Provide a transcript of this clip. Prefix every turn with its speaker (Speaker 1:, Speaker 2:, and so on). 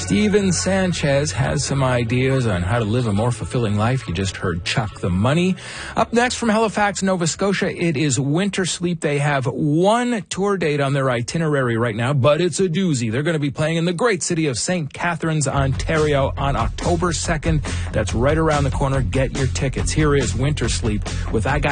Speaker 1: Steven Sanchez has some ideas on how to live a more fulfilling life. You just heard Chuck the Money. Up next from Halifax, Nova Scotia, it is Winter Sleep. They have one tour date on their itinerary right now, but it's a doozy. They're going to be playing in the great city of St. Catharines, Ontario on October 2nd. That's right around the corner. Get your tickets. Here is Winter Sleep with I Got